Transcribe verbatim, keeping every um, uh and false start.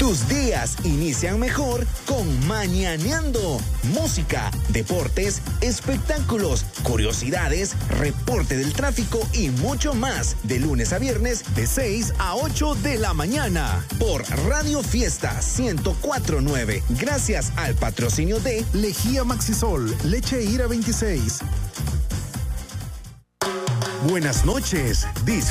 Tus días inician mejor con Mañaneando. Música, deportes, espectáculos, curiosidades, reporte del tráfico y mucho más. De lunes a viernes, de seis a ocho de la mañana. Por Radio Fiesta ciento cuatro punto nueve. Gracias al patrocinio de Lejía Maxisol, leche Ira veintiséis. Buenas noches. Disfruta